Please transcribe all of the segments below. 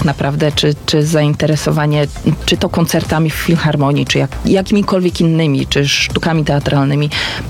tak naprawdę, czy zainteresowanie, czy to koncertami w Filharmonii, czy jakimikolwiek innymi, czy sztukami teatralnymi,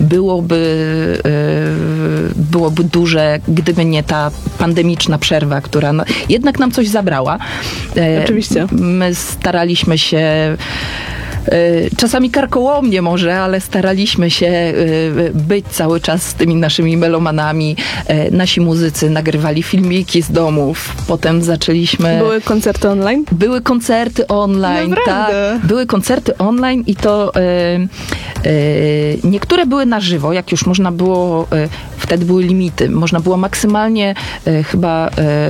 byłoby duże, gdyby nie ta pandemiczna przerwa, która jednak nam coś zabrała. Oczywiście. My staraliśmy się czasami karkołomnie może, ale staraliśmy się być cały czas z tymi naszymi melomanami. Nasi muzycy nagrywali filmiki z domów. Potem zaczęliśmy... Były koncerty online? Były koncerty online, Naprawdę? tak. Były koncerty online i to niektóre były na żywo, jak już można było, wtedy były limity. Można było maksymalnie chyba...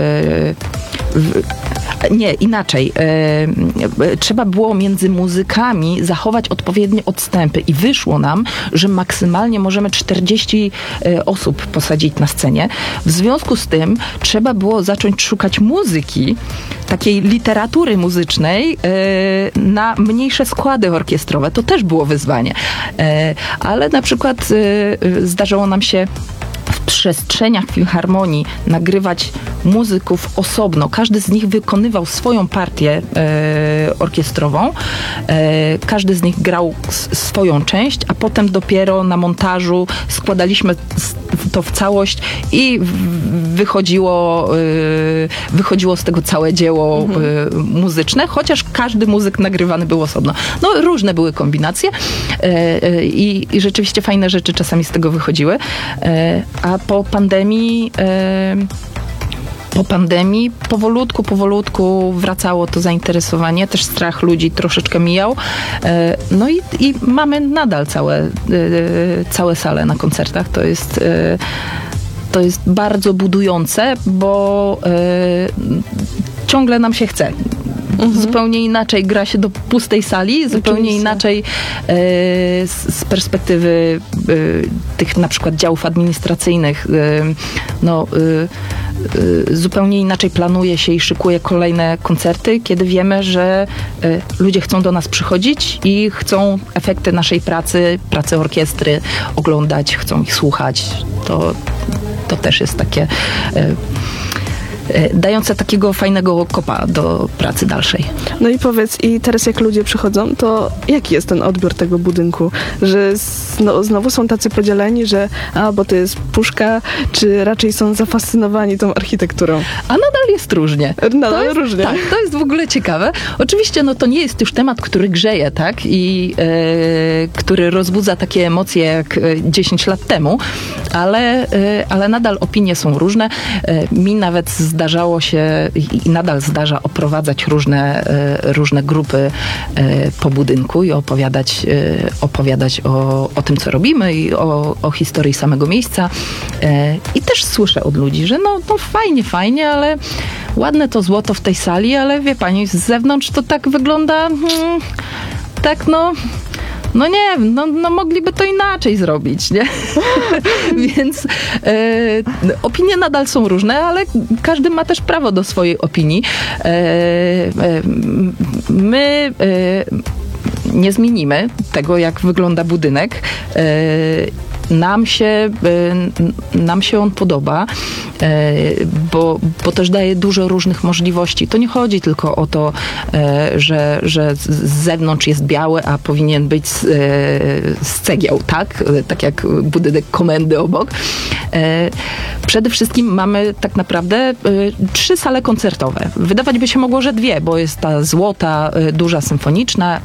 Nie, inaczej. Trzeba było między muzykami zachować odpowiednie odstępy i wyszło nam, że maksymalnie możemy 40 osób posadzić na scenie. W związku z tym trzeba było zacząć szukać muzyki, takiej literatury muzycznej na mniejsze składy orkiestrowe. To też było wyzwanie. Ale na przykład zdarzyło nam się w przestrzeniach Filharmonii nagrywać muzyków osobno. Każdy z nich wykonywał swoją partię orkiestrową. Każdy z nich grał swoją część, a potem dopiero na montażu składaliśmy to w całość i wychodziło z tego całe dzieło muzyczne, chociaż każdy muzyk nagrywany był osobno. No, różne były kombinacje i rzeczywiście fajne rzeczy czasami z tego wychodziły. A po pandemii powolutku wracało to zainteresowanie, też strach ludzi troszeczkę mijał. No i mamy nadal całe sale na koncertach. To jest bardzo budujące, bo ciągle nam się chce. Zupełnie inaczej gra się do pustej sali, zupełnie inaczej z perspektywy tych na przykład działów administracyjnych, zupełnie inaczej planuje się i szykuje kolejne koncerty, kiedy wiemy, że ludzie chcą do nas przychodzić i chcą efekty naszej pracy orkiestry oglądać, chcą ich słuchać. To też jest takie dające takiego fajnego kopa do pracy dalszej. No i powiedz, i teraz jak ludzie przychodzą, to jaki jest ten odbiór tego budynku? Że znowu są tacy podzieleni, że bo to jest puszka, czy raczej są zafascynowani tą architekturą? A nadal jest różnie. Różnie. Tak, to jest w ogóle ciekawe. Oczywiście to nie jest już temat, który grzeje, tak? I który rozbudza takie emocje jak 10 lat temu, ale nadal opinie są różne. Mi nawet zdarzało się i nadal zdarza oprowadzać różne grupy po budynku i opowiadać o tym, co robimy i o historii samego miejsca. I też słyszę od ludzi, że fajnie, ale ładne to złoto w tej sali, ale wie pani, z zewnątrz to tak wygląda mogliby to inaczej zrobić, nie? Więc opinie nadal są różne, ale każdy ma też prawo do swojej opinii. My nie zmienimy tego, jak wygląda budynek. Nam się on podoba, bo też daje dużo różnych możliwości. To nie chodzi tylko o to, że z zewnątrz jest biały, a powinien być z cegieł, tak? Tak jak budynek komendy obok. Przede wszystkim mamy tak naprawdę 3 sale koncertowe. Wydawać by się mogło, że 2, bo jest ta złota, duża symfoniczna